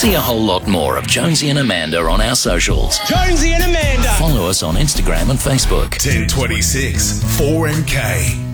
See a whole lot more of Jonesy and Amanda on our socials. Jonesy and Amanda. Follow us on Instagram and Facebook. 1026 4MK.